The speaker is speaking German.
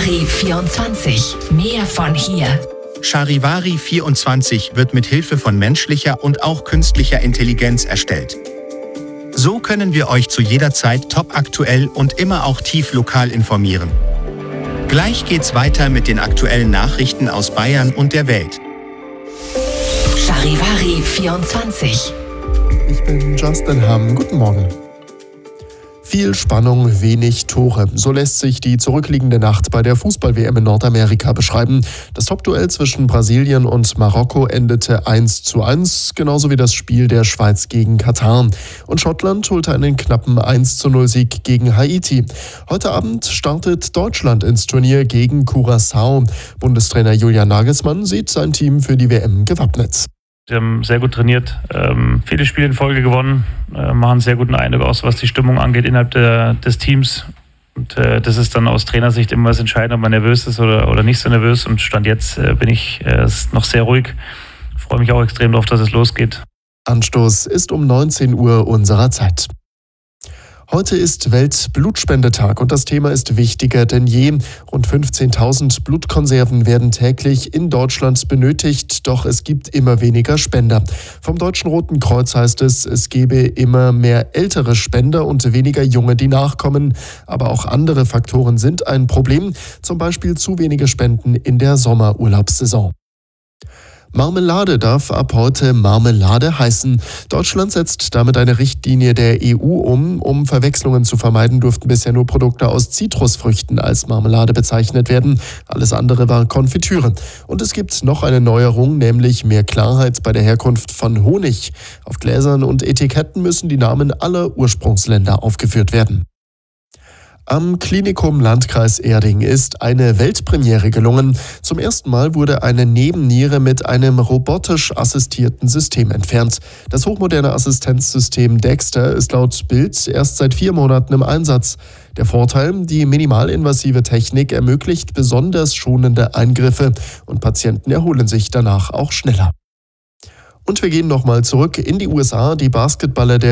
Charivari 24. Mehr von hier. Charivari 24 wird mit Hilfe von menschlicher und auch künstlicher Intelligenz erstellt. So können wir euch zu jeder Zeit topaktuell und immer auch tief lokal informieren. Gleich geht's weiter mit den aktuellen Nachrichten aus Bayern und der Welt. Charivari 24. Ich bin Justin Hamm. Guten Morgen. Viel Spannung, wenig Tore. So lässt sich die zurückliegende Nacht bei der Fußball-WM in Nordamerika beschreiben. Das Topduell zwischen Brasilien und Marokko endete 1:1, genauso wie das Spiel der Schweiz gegen Katar. Und Schottland holte einen knappen 1:0-Sieg gegen Haiti. Heute Abend startet Deutschland ins Turnier gegen Curaçao. Bundestrainer Julian Nagelsmann sieht sein Team für die WM gewappnet. Sie haben sehr gut trainiert, viele Spiele in Folge gewonnen, machen einen sehr guten Eindruck aus, was die Stimmung angeht innerhalb des Teams. Und das ist dann aus Trainersicht immer das Entscheidende, ob man nervös ist oder nicht so nervös. Und Stand jetzt bin ich noch sehr ruhig. Ich freue mich auch extrem darauf, dass es losgeht. Anstoß ist um 19 Uhr unserer Zeit. Heute ist Weltblutspendetag und das Thema ist wichtiger denn je. Rund 15.000 Blutkonserven werden täglich in Deutschland benötigt, doch es gibt immer weniger Spender. Vom Deutschen Roten Kreuz heißt es gebe immer mehr ältere Spender und weniger junge, die nachkommen. Aber auch andere Faktoren sind ein Problem, zum Beispiel zu wenige Spenden in der Sommerurlaubssaison. Marmelade darf ab heute Marmelade heißen. Deutschland setzt damit eine Richtlinie der EU um. Um Verwechslungen zu vermeiden, durften bisher nur Produkte aus Zitrusfrüchten als Marmelade bezeichnet werden. Alles andere war Konfitüre. Und es gibt noch eine Neuerung, nämlich mehr Klarheit bei der Herkunft von Honig. Auf Gläsern und Etiketten müssen die Namen aller Ursprungsländer aufgeführt werden. Am Klinikum Landkreis Erding ist eine Weltpremiere gelungen. Zum ersten Mal wurde eine Nebenniere mit einem robotisch assistierten System entfernt. Das hochmoderne Assistenzsystem Dexter ist laut Bild erst seit 4 Monaten im Einsatz. Der Vorteil: die minimalinvasive Technik ermöglicht besonders schonende Eingriffe und Patienten erholen sich danach auch schneller. Und wir gehen nochmal zurück in die USA. Die Basketballer der